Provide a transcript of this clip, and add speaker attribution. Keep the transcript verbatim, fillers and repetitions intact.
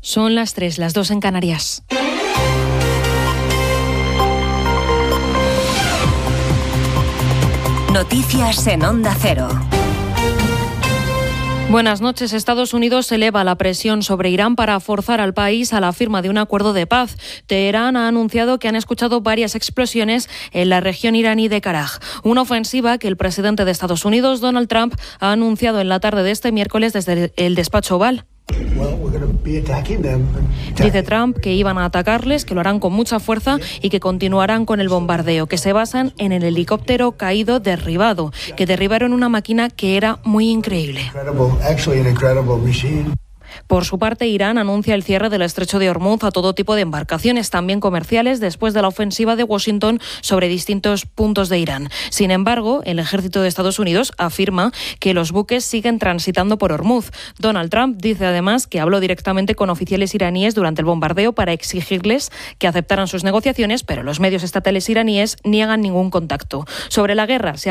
Speaker 1: Son las tres, las dos en Canarias.
Speaker 2: Noticias en Onda Cero.
Speaker 1: Buenas noches. Estados Unidos eleva la presión sobre Irán para forzar al país a la firma de un acuerdo de paz. Teherán ha anunciado que han escuchado varias explosiones en la región iraní de Karaj. Una ofensiva que el presidente de Estados Unidos, Donald Trump, ha anunciado en la tarde de este miércoles desde el despacho Oval. Dice Trump que iban a atacarles, que lo harán con mucha fuerza y que continuarán con el bombardeo, que se basan en el helicóptero caído derribado, que derribaron una máquina que era muy increíble. Por su parte, Irán anuncia el cierre del estrecho de Hormuz a todo tipo de embarcaciones, también comerciales, después de la ofensiva de Washington sobre distintos puntos de Irán. Sin embargo, el ejército de Estados Unidos afirma que los buques siguen transitando por Hormuz. Donald Trump dice además que habló directamente con oficiales iraníes durante el bombardeo para exigirles que aceptaran sus negociaciones, pero los medios estatales iraníes niegan ningún contacto. Sobre la guerra, se